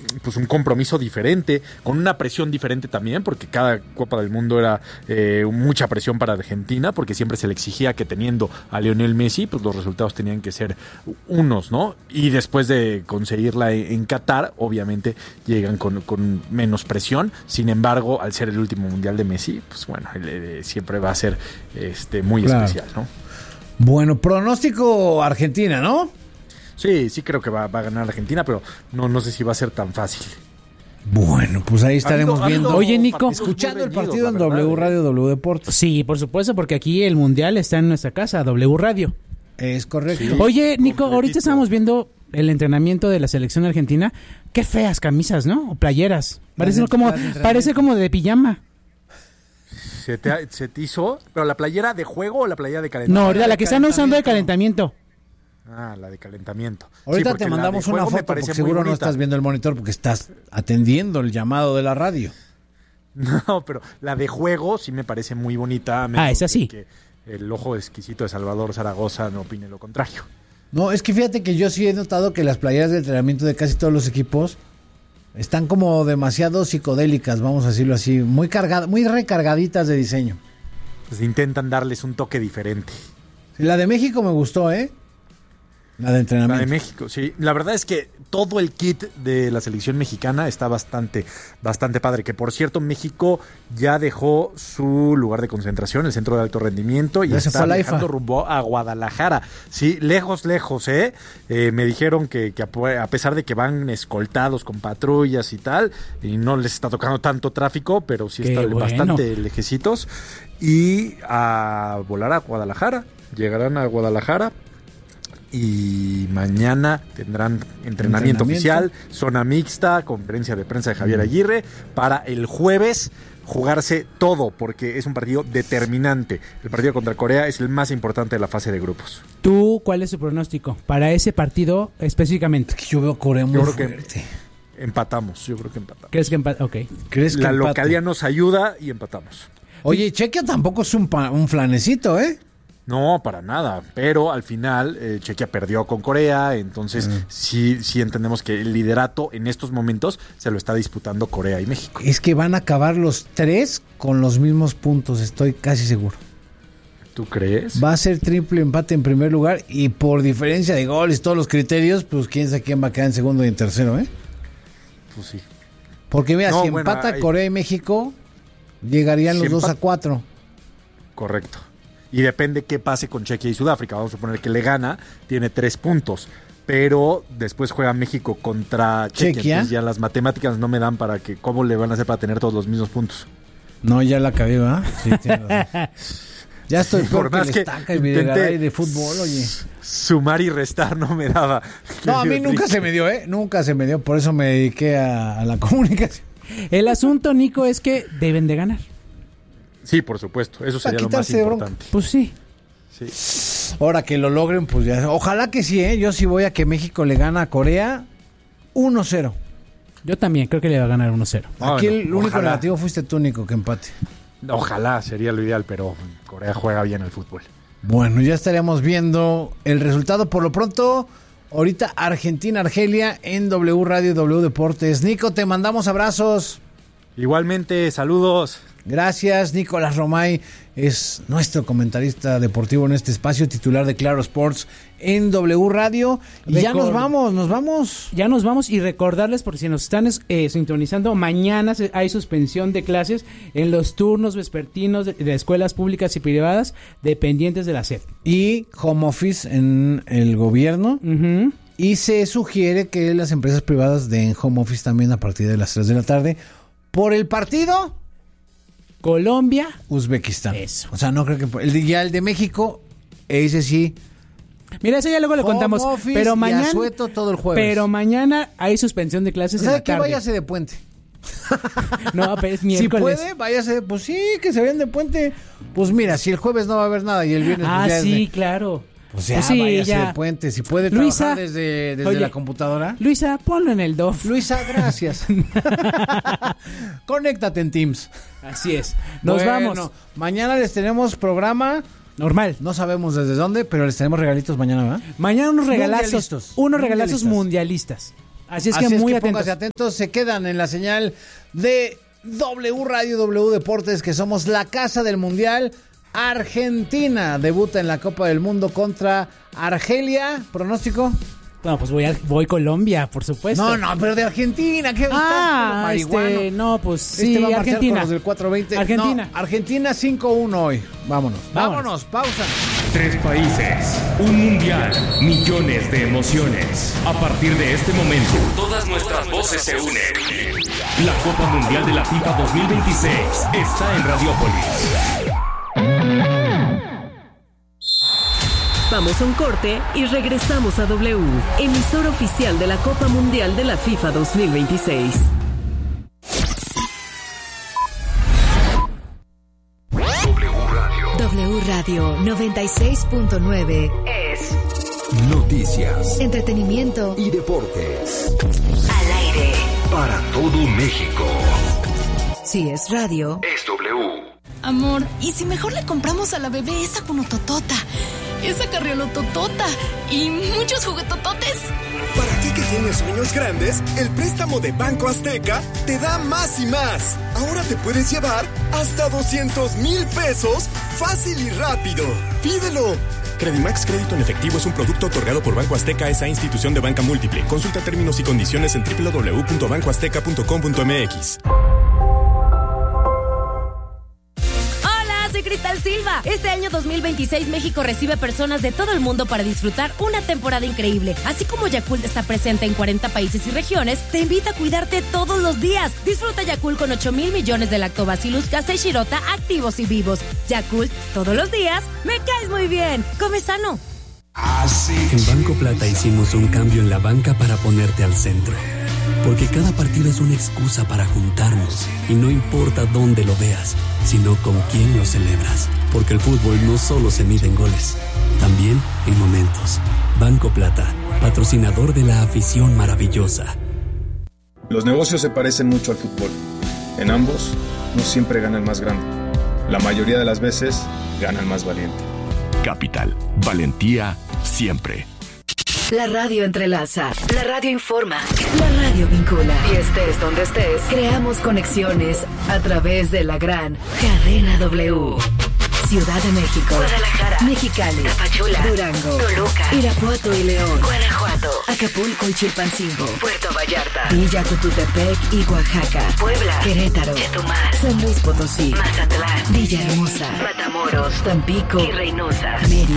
pues un compromiso diferente, con una presión diferente también, porque cada Copa del Mundo era mucha presión para Argentina, porque siempre se le exigía que teniendo a Lionel Messi, pues los resultados tenían que ser unos, ¿no? Y después de conseguirla en Qatar, obviamente llegan con menos presión. Sin embargo, al ser el último mundial de Messi, pues bueno, siempre va a ser muy especial, ¿no? Bueno, pronóstico Argentina, ¿no? Sí, creo que va a ganar Argentina, pero no sé si va a ser tan fácil. Bueno, pues ahí estaremos viendo. Oye, Nico, escuchando el partido en W Radio, W Deportes. Sí, por supuesto, porque aquí el mundial está en nuestra casa, W Radio. Es correcto. Sí. Oye, Nico, ahorita estamos viendo el entrenamiento de la selección argentina. Qué feas camisas, ¿no? O playeras. Parece como de pijama. ¿Se te hizo? ¿Pero la playera de juego o la playera de calentamiento? No, la que están usando de calentamiento. Ah, la de calentamiento. Ahorita te mandamos una foto porque seguro no estás viendo el monitor porque estás atendiendo el llamado de la radio. No, pero la de juego sí me parece muy bonita. Esa sí. Que el ojo exquisito de Salvador Zaragoza no opine lo contrario. No, es que fíjate que yo sí he notado que las playeras de entrenamiento de casi todos los equipos están como demasiado psicodélicas, vamos a decirlo así, muy recargaditas de diseño. Pues intentan darles un toque diferente. Sí, la de México me gustó, la de entrenamiento. La de México, sí. La verdad es que todo el kit de la selección mexicana está bastante padre. Que por cierto, México ya dejó su lugar de concentración, el centro de alto rendimiento, y ya está viajando rumbo a Guadalajara. Sí, lejos, me dijeron que a pesar de que van escoltados con patrullas y tal, y no les está tocando tanto tráfico, pero sí están bastante lejecitos, y a volar a Guadalajara. Llegarán a Guadalajara. Y mañana tendrán entrenamiento oficial, zona mixta, conferencia de prensa de Javier Aguirre, para el jueves jugarse todo, porque es un partido determinante. El partido contra Corea es el más importante de la fase de grupos. ¿Tú cuál es tu pronóstico para ese partido específicamente? Yo veo Corea muy fuerte. Empatamos, yo creo que empatamos. ¿Crees que empatamos? Ok. ¿Crees que la empate? localidad nos ayuda y empatamos. Oye, Chequia tampoco es un flanecito, No, para nada, pero al final Chequia perdió con Corea, entonces sí entendemos que el liderato en estos momentos se lo está disputando Corea y México. Es que van a acabar los tres con los mismos puntos, estoy casi seguro. ¿Tú crees? Va a ser triple empate en primer lugar y por diferencia de goles, todos los criterios, pues quién sabe quién va a quedar en segundo y en tercero, Pues sí. Porque mira, si empata Corea y México, llegarían los 2-4. Correcto. Y depende qué pase con Chequia y Sudáfrica. Vamos a suponer que le gana, tiene 3 puntos. Pero después juega México contra Chequia. Entonces ya las matemáticas no me dan para que... ¿Cómo le van a hacer para tener todos los mismos puntos? No, ya la acabé, ¿verdad? Sí, tiene razón. Ya estoy por más que estanca y de fútbol, oye. Sumar y restar no me daba. No, a mí nunca se me dio, Nunca se me dio. Por eso me dediqué a la comunicación. El asunto, Nico, es que deben de ganar. Sí, por supuesto, eso sería lo más importante. Pues sí. Ahora que lo logren, pues ya. Ojalá que sí, Yo sí voy a que México le gana a Corea 1-0. Yo también creo que le va a ganar 1-0. Aquí el único negativo fuiste tú, Nico, que empate. Ojalá, sería lo ideal, pero Corea juega bien el fútbol. Bueno, ya estaríamos viendo el resultado. Por lo pronto, ahorita Argentina-Argelia en W Radio y W Deportes. Nico, te mandamos abrazos. Igualmente, saludos. Gracias, Nicolás Romay es nuestro comentarista deportivo en este espacio, titular de Claro Sports en W Radio. Y ya nos vamos. Ya nos vamos y recordarles, por si nos están sintonizando, mañana hay suspensión de clases en los turnos vespertinos de escuelas públicas y privadas dependientes de la SEP. Y home office en el gobierno. Uh-huh. Y se sugiere que las empresas privadas den home office también a partir de las 3 de la tarde por el partido Colombia, Uzbekistán. Eso. O sea, no creo que el de México, ese sí. Mira, eso ya luego le contamos. Pero mañana, asueto todo el jueves. Pero mañana hay suspensión de clases en la tarde. Váyase de puente. No, pero es miércoles. Si puede, váyase. Pues sí, que se vayan de puente. Pues mira, si el jueves no va a haber nada y el viernes pues ya sí, claro. Pues ya, váyase de puente. Si puede Luisa, trabajar desde la computadora. Luisa, ponlo en el DOF. Luisa, gracias. Conéctate en Teams. Así es. Nos vamos. Mañana les tenemos programa normal. No sabemos desde dónde, pero les tenemos regalitos mañana, ¿verdad? Mañana unos regalazos mundialistas. Así es que muy atentos. Pónganse atentos, se quedan en la señal de W Radio, W Deportes, que somos la casa del Mundial. Argentina debuta en la Copa del Mundo contra Argelia. ¿Pronóstico? No, pues voy Colombia, por supuesto. No, pero de Argentina, ¿qué? No, pues sí, va a Argentina. Con los del 420. Argentina. No, Argentina 5-1 hoy. Vámonos, pausa. 3 países, un mundial, millones de emociones. A partir de este momento, todas nuestras voces se unen. La Copa Mundial de la FIFA 2026 está en Radiópolis. Vamos a un corte y regresamos a W, emisor oficial de la Copa Mundial de la FIFA 2026. W Radio 96.9 es noticias, entretenimiento y deportes. Al aire. Para todo México. Si es radio, Es W. Amor, ¿y si mejor le compramos a la bebé esa cunototota, esa carriolototota y muchos juguetototes? Para ti que tienes sueños grandes, el préstamo de Banco Azteca te da más y más. Ahora te puedes llevar hasta 200,000 pesos fácil y rápido. ¡Pídelo! Credimax Crédito en Efectivo es un producto otorgado por Banco Azteca, esa institución de banca múltiple. Consulta términos y condiciones en www.bancoazteca.com.mx. Cristal Silva. Este año 2026 México recibe personas de todo el mundo para disfrutar una temporada increíble. Así como Yakult está presente en 40 países y regiones, te invita a cuidarte todos los días. Disfruta Yakult con 8,000 millones de Lactobacillus casei shirota activos y vivos. Yakult, todos los días, me caes muy bien. Come sano. En Banco Plata hicimos un cambio en la banca para ponerte al centro. Porque cada partido es una excusa para juntarnos. Y no importa dónde lo veas, sino con quién lo celebras. Porque el fútbol no solo se mide en goles, también en momentos. Banco Plata, patrocinador de la afición maravillosa. Los negocios se parecen mucho al fútbol. En ambos, no siempre gana el más grande. La mayoría de las veces, gana el más valiente. Capital, valentía siempre. La radio entrelaza, la radio informa, la radio vincula. Y estés donde estés, creamos conexiones a través de la gran cadena W. Ciudad de México, Guadalajara, Mexicali, Tapachula, Durango, Toluca, Irapuato y León, Guanajuato, Acapulco y Chilpancingo, Puerto Vallarta, Villa Cotutepec y Oaxaca, Puebla, Querétaro, Chetumal, San Luis Potosí, Mazatlán, Villahermosa, Matamoros, Tampico y Reynosa, Mérida.